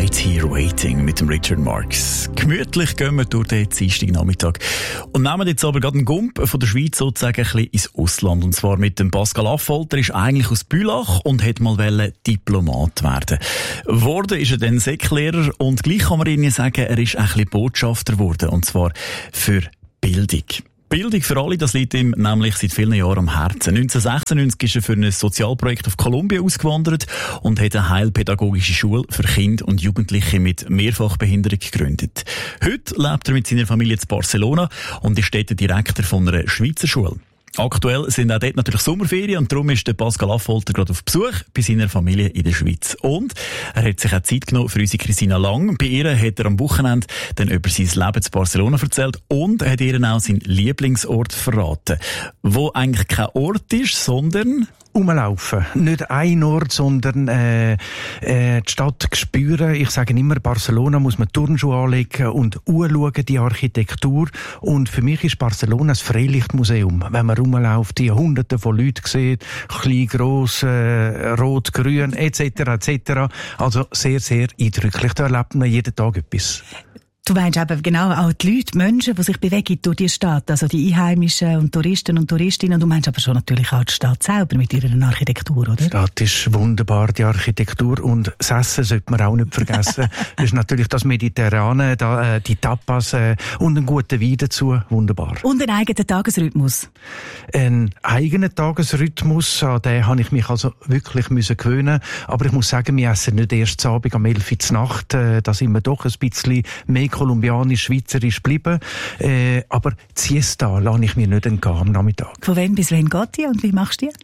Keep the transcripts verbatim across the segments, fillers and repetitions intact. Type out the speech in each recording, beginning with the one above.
Right Here Waiting mit dem Richard Marx. Gemütlich gehen wir durch den Dienstagnachmittag und nehmen jetzt aber gerade einen Gump von der Schweiz sozusagen ein bisschen ins Ausland. Und zwar mit dem Pascal Affolter. Er ist eigentlich aus Bülach und hat mal wollen Diplomat werden. Worden ist er dann Säcklehrer und gleich kann man Ihnen sagen, er ist ein bisschen Botschafter geworden. Und zwar für Bildung. Bildung für alle, das liegt ihm nämlich seit vielen Jahren am Herzen. neunzehnhundertsechsundneunzig ist er für ein Sozialprojekt auf Kolumbien ausgewandert und hat eine heilpädagogische Schule für Kinder und Jugendliche mit Mehrfachbehinderung gegründet. Heute lebt er mit seiner Familie in Barcelona und ist dort Direktor von einer Schweizer Schule. Aktuell sind auch dort natürlich Sommerferien und darum ist der Pascal Affolter gerade auf Besuch bei seiner Familie in der Schweiz. Und er hat sich auch Zeit genommen für unsere Christina Lang. Bei ihr hat er am Wochenende dann über sein Leben in Barcelona erzählt und er hat ihr auch seinen Lieblingsort verraten, wo eigentlich kein Ort ist, sondern Umlaufen. Nicht ein Ort, sondern äh, äh, die Stadt spüren. Ich sage immer, Barcelona muss man Turnschuhe anlegen und anschauen, die Architektur. Und für mich ist Barcelona ein Freilichtmuseum. Wenn man rumläuft, die Hunderte von Leuten sieht, klein, gross, äh, rot, grün, et cetera et cetera. Also sehr, sehr eindrücklich. Da erlebt man jeden Tag etwas. Du meinst aber genau auch die Leute, die Menschen, die sich bewegen durch die Stadt, also die Einheimischen und Touristen und Touristinnen. Du meinst aber schon natürlich auch die Stadt selber mit ihrer Architektur, oder? Die Stadt ist wunderbar, die Architektur. Und das Essen sollte man auch nicht vergessen. Das ist natürlich das Mediterrane, da, äh, die Tapas äh, und einen guten Wein dazu. Wunderbar. Und einen eigenen Tagesrhythmus. Einen eigenen Tagesrhythmus, an den habe ich mich also wirklich müssen gewöhnen. Aber ich muss sagen, wir essen nicht erst zu Abend um elf Uhr zur Nacht. Äh, da sind wir doch ein bisschen mehr kolumbianisch-schweizerisch geblieben. Äh, aber die Siesta lasse ich mir nicht entgehen am Nachmittag. Von wann bis wann geht die und wie machst du die?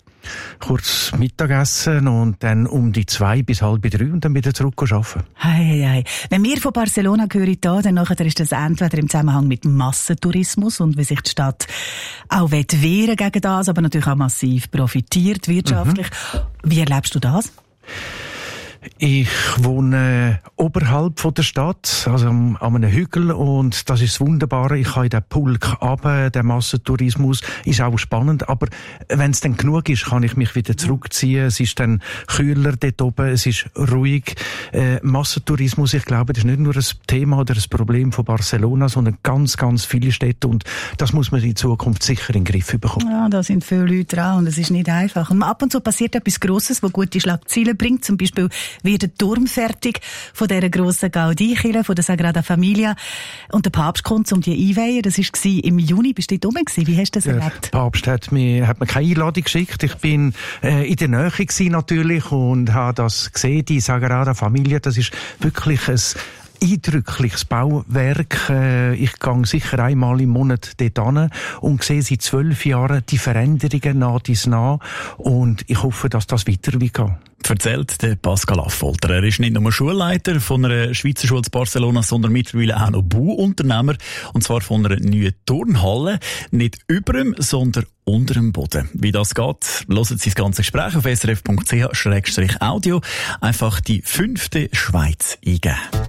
Kurz Mittagessen und dann um die zwei bis halb drei und dann wieder zurück arbeiten. Hei, hei, hei. Wenn wir von Barcelona hören, da, dann nachher ist das entweder im Zusammenhang mit Massentourismus und wie sich die Stadt auch wehren gegen das, aber natürlich auch massiv profitiert wirtschaftlich. Mhm. Wie erlebst du das? Ich wohne oberhalb von der Stadt, also an einem Hügel, und das ist das Wunderbare. Ich kann in den Pulk runter, der Massentourismus ist auch spannend, aber wenn es dann genug ist, kann ich mich wieder zurückziehen. Es ist dann kühler dort oben, es ist ruhig. Äh, Massentourismus, ich glaube, das ist nicht nur ein Thema oder ein Problem von Barcelona, sondern ganz, ganz viele Städte, und das muss man in Zukunft sicher in den Griff bekommen. Ja, da sind viele Leute dran und es ist nicht einfach. Und ab und zu passiert etwas Grosses, das gute Schlagzeilen bringt, zum Beispiel wird der Turm fertig von dieser grossen Gaudí-Kirche, von der Sagrada Familia. Und der Papst kommt, um die einweihen. Das war im Juni. Bist du dort rum gewesen? Wie hast du das der erlebt? Der Papst hat mir, hat mir keine Einladung geschickt. Ich bin äh, in der Nähe gewesen, natürlich, und habe das gesehen, die Sagrada Familia. Das ist wirklich ein eindrückliches Bauwerk. Ich gehe sicher einmal im Monat dort hin und sehe seit zwölf Jahren die Veränderungen nach dies nach. Und ich hoffe, dass das weiter wird gehen. Erzählt der Pascal Affolter. Er ist nicht nur Schulleiter von einer Schweizer Schule in Barcelona, sondern mittlerweile auch noch Bauunternehmer. Und zwar von einer neuen Turnhalle. Nicht über dem, sondern unter dem Boden. Wie das geht, hören Sie das ganze Gespräch auf s r f punkt c h slash audio. Einfach die fünfte Schweiz eingeben.